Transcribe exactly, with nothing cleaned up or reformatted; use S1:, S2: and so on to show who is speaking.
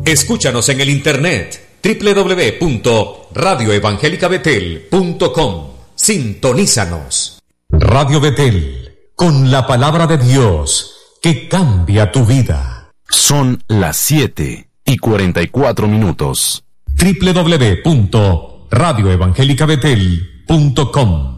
S1: Escúchanos en el internet doble u doble u doble u punto radio evangélica betel punto com. Sintonízanos. Radio Betel, con la palabra de Dios que cambia tu vida.
S2: Son las siete y cuarenta y cuatro minutos.
S1: doble u doble u doble u punto radio evangélica betel punto com.